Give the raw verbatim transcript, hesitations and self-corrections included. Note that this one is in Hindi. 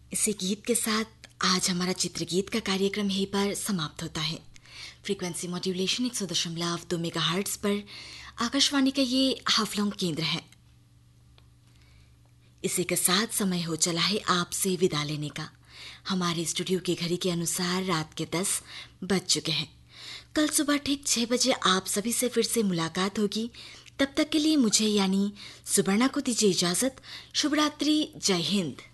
इसी गीत के साथ आज हमारा चित्रगीत का कार्यक्रम यहीं पर समाप्त होता है। फ्रीक्वेंसी मॉड्यूलेशन एक सौ दशमलव दो मेगा हर्ट्ज पर आकाशवाणी का ये हाफलॉन्ग केंद्र है। इसी के साथ समय हो चला है आपसे विदा लेने का। हमारे स्टूडियो की घड़ी के अनुसार रात के दस बज चुके हैं। कल सुबह ठीक छह बजे आप सभी से फिर से मुलाकात होगी। तब तक के लिए मुझे यानी सुवर्णा को दीजिए इजाजत। शुभ रात्रि। जय हिंद।